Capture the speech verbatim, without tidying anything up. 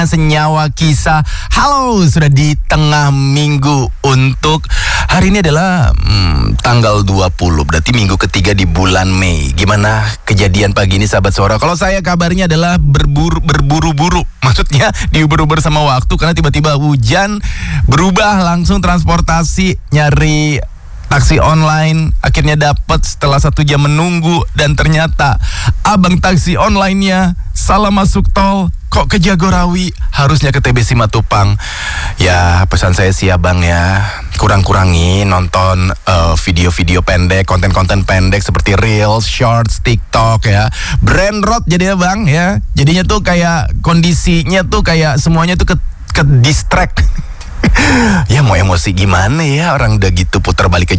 Senyawa kisah. Halo, sudah di tengah minggu untuk hari ini adalah hmm, tanggal dua puluh, berarti minggu ketiga di bulan Mei. Gimana kejadian pagi ini sahabat suara? Kalau saya kabarnya adalah berburu, berburu-buru. Maksudnya diuber-uber sama waktu karena tiba-tiba hujan, berubah langsung transportasi, nyari taksi online, akhirnya dapat setelah satu jam menunggu. Dan ternyata abang taksi online-nya salah masuk tol. Kok ke Jagorawi, harusnya ke T B Simatupang. Ya pesan saya sih abang ya, kurang-kurangi nonton uh, video-video pendek, konten-konten pendek seperti Reels, Shorts, TikTok ya. Brain rot jadi abang ya. Jadinya tuh kayak kondisinya tuh kayak semuanya tuh ke, ke distract. Ya mau emosi gimana ya, orang udah gitu putar balik ke